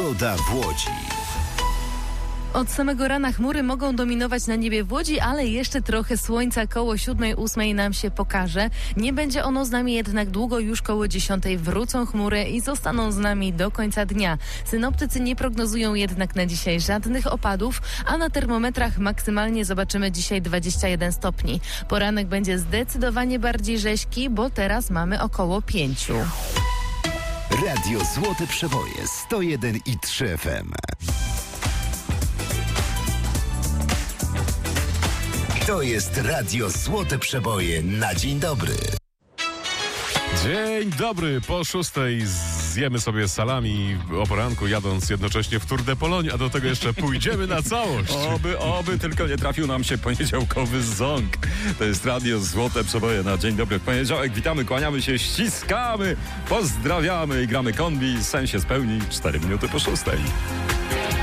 Pogoda w Łodzi. Od samego rana chmury mogą dominować na niebie w Łodzi, ale jeszcze trochę słońca koło 7-8 nam się pokaże. Nie będzie ono z nami jednak długo, już koło 10 wrócą chmury i zostaną z nami do końca dnia. Synoptycy nie prognozują jednak na dzisiaj żadnych opadów, a na termometrach maksymalnie zobaczymy dzisiaj 21 stopni. Poranek będzie zdecydowanie bardziej rzeźki, bo teraz mamy około 5. Radio Złote Przeboje 101,3 FM. To jest Radio Złote Przeboje na dzień dobry. Dzień dobry, po 6 zjemy sobie salami o poranku, jadąc jednocześnie w Tour de Pologne, a do tego jeszcze pójdziemy na całość. Oby tylko nie trafił nam się poniedziałkowy ząg. To jest Radio Złote Przeboje na dzień dobry w poniedziałek. Witamy, kłaniamy się, ściskamy, pozdrawiamy i gramy kombi. Sen się spełni 4 minuty po 6.